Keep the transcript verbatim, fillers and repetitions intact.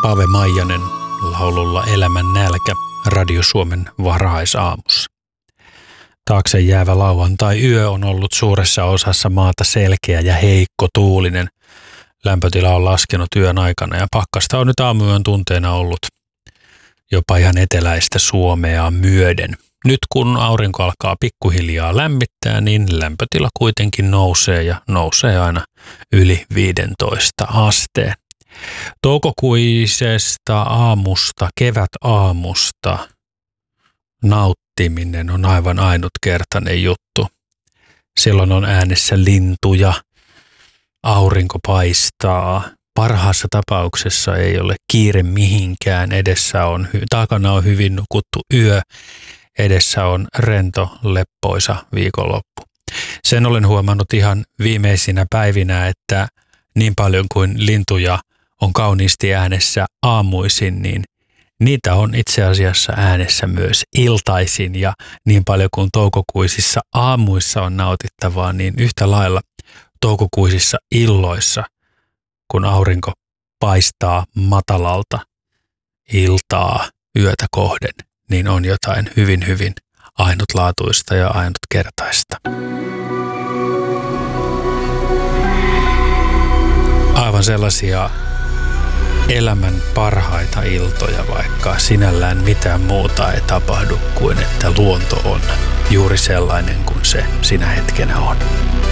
Pave Maijanen laululla Elämän nälkä Radio Suomen varhaisaamussa. Taakse jäävä lauantai-yö on ollut suuressa osassa maata selkeä ja heikko tuulinen. Lämpötila on laskenut yön aikana ja pakkasta on nyt aamuyön tunteena ollut jopa ihan eteläistä Suomea myöden. Nyt kun aurinko alkaa pikkuhiljaa lämmittää, niin lämpötila kuitenkin nousee ja nousee aina yli viisitoista asteen. Toukokuisesta aamusta, kevätaamusta nauttiminen on aivan ainutkertainen juttu. Silloin on äänessä lintuja, aurinko paistaa. Parhaassa tapauksessa ei ole kiire mihinkään. Edessä on, takana on hyvin nukuttu yö. Edessä on rento, leppoisa viikonloppu. Sen olen huomannut ihan viimeisinä päivinä, että niin paljon kuin lintuja on kauniisti äänessä aamuisin, niin niitä on itse asiassa äänessä myös iltaisin. Ja niin paljon kuin toukokuisissa aamuissa on nautittavaa, niin yhtä lailla toukokuisissa illoissa, kun aurinko paistaa matalalta iltaa yötä kohden, niin on jotain hyvin, hyvin ainutlaatuista ja ainutkertaista. Aivan sellaisia elämän parhaita iltoja, vaikka sinällään mitään muuta ei tapahdu kuin että luonto on juuri sellainen kuin se sinä hetkenä on.